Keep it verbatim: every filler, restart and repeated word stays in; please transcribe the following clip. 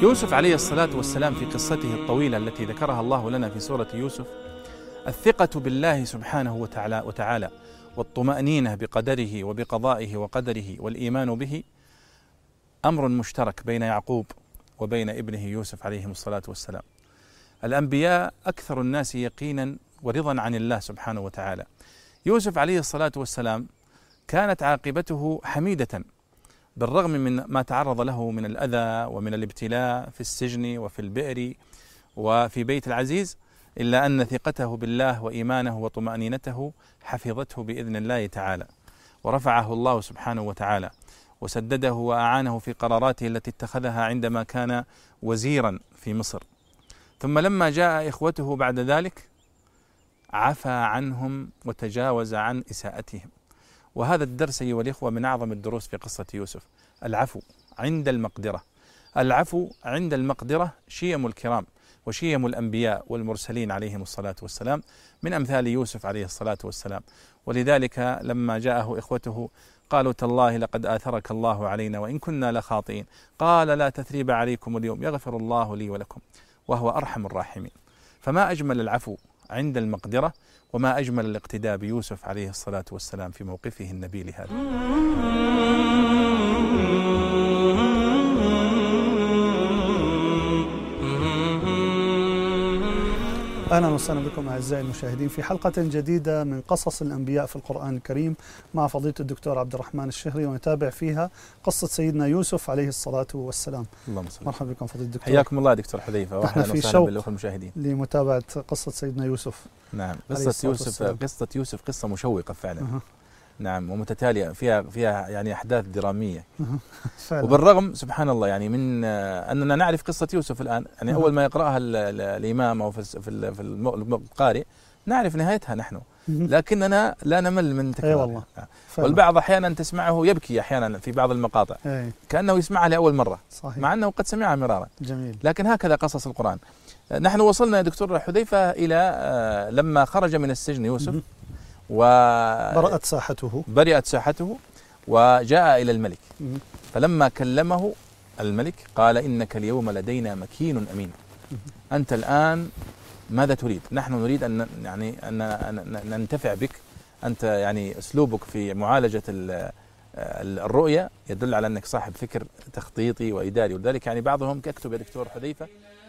يوسف عليه الصلاة والسلام في قصته الطويلة التي ذكرها الله لنا في سورة يوسف، الثقة بالله سبحانه وتعالى, وتعالى والطمأنينة بقدره وبقضائه وقدره والإيمان به أمر مشترك بين يعقوب وبين ابنه يوسف عليهم الصلاة والسلام. الأنبياء أكثر الناس يقينا ورضا عن الله سبحانه وتعالى. يوسف عليه الصلاة والسلام كانت عاقبته حميدة بالرغم من ما تعرض له من الأذى ومن الابتلاء في السجن وفي البئر وفي بيت العزيز، إلا أن ثقته بالله وإيمانه وطمأنينته حفظته بإذن الله تعالى، ورفعه الله سبحانه وتعالى وسدده وأعانه في قراراته التي اتخذها عندما كان وزيرا في مصر. ثم لما جاء إخوته بعد ذلك عفى عنهم وتجاوز عن إساءتهم. وهذا الدرس أيها الإخوة من أعظم الدروس في قصة يوسف، العفو عند المقدرة. العفو عند المقدرة شيم الكرام وشيم الأنبياء والمرسلين عليهم الصلاة والسلام، من أمثال يوسف عليه الصلاة والسلام. ولذلك لما جاءه إخوته قالوا تالله لقد آثرك الله علينا وإن كنا لخاطئين، قال لا تثريب عليكم اليوم يغفر الله لي ولكم وهو أرحم الراحمين. فما أجمل العفو عند المقدرة، وما أجمل الاقتداء بيوسف عليه الصلاة والسلام في موقفه النبيل هذا. أهلا وسهلا بكم أعزائي المشاهدين في حلقة جديدة من قصص الأنبياء في القرآن الكريم مع فضيلة الدكتور عبد الرحمن الشهري، ونتابع فيها قصة سيدنا يوسف عليه الصلاة والسلام. اللهم صل. مرحبا بكم فضيلة الدكتور. حياكم الله دكتور حذيفة، واحنا في شوق المشاهدين لمتابعة قصة سيدنا يوسف. نعم، قصة يوسف والسلام. قصة يوسف قصة مشوقة فعلا. أه. نعم، ومتتالية، فيها فيها يعني أحداث درامية. أه. وبالرغم سبحان الله يعني من أننا نعرف قصة يوسف الآن، يعني أه. أول ما يقرأها الإمام أو في في القارئ نعرف نهايتها نحن، لكننا لا نمل من تكرارها. والبعض أحيانا تسمعه يبكي أحيانا في بعض المقاطع أي. كأنه يسمعها لأول مرة، صحيح. مع أنه قد سمعها مرارا. جميل. لكن هكذا قصص القرآن. نحن وصلنا يا دكتور حذيفة إلى لما خرج من السجن يوسف وبرأت ساحته برئت ساحته وجاء إلى الملك. مم. فلما كلمه الملك قال إنك اليوم لدينا مكين أمين. مم. أنت الآن ماذا تريد؟ نحن نريد أن يعني أن ننتفع بك. أنت يعني أسلوبك في معالجة الرؤية يدل على أنك صاحب فكر تخطيطي وإداري، ولذلك يعني بعضهم كأكتب يا دكتور حذيفة